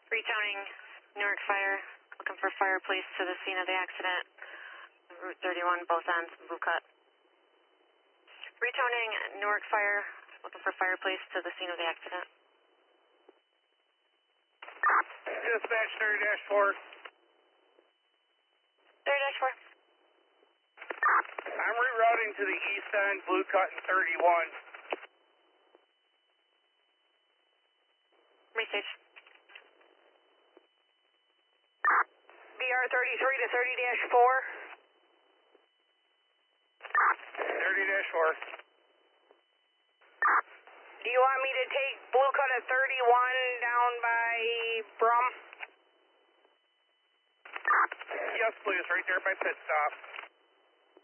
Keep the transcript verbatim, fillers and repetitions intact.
Retoning Newark Fire, looking for fire police to the scene of the accident. Route thirty-one, both ends, blue cut. Retoning Newark Fire, looking for fire police to the scene of the accident. Dispatch thirty dash four. thirty dash four. I'm rerouting to the east end, blue cut and thirty-one. Restage. B R thirty-three to thirty dash four. thirty dash four. Do you want me to take blue cut at thirty-one down by Brum? Yes, please, right there by pit stop.